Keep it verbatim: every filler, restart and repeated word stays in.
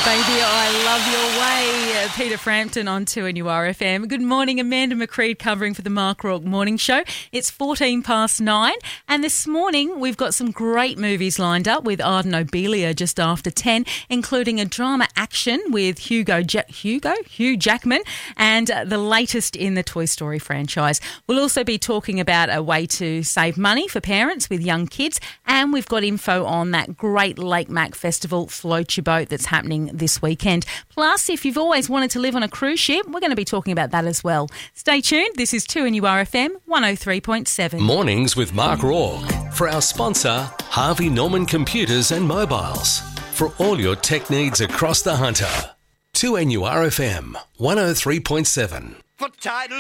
Baby, I love your way. Peter Frampton on two N U R F M. Good morning, Amanda McCreed covering for the Mark Rourke Morning Show. It's fourteen past nine, and this morning we've got some great movies lined up with Arden Obelia just after ten, including a drama action with Hugo ja- Hugo Hugh Jackman and uh, the latest in the Toy Story franchise. We'll also be talking about a way to save money for parents with young kids, and we've got info on that great Lake Mac Festival Float Your Boat that's happening this weekend. Plus, if you've always wanted to live on a cruise ship, we're going to be talking about that as well. Stay tuned. This is two N U R F M one oh three point seven. Mornings with Mark Rourke. For our sponsor, Harvey Norman Computers and Mobiles. For all your tech needs across the Hunter. two N U R F M one oh three point seven. For title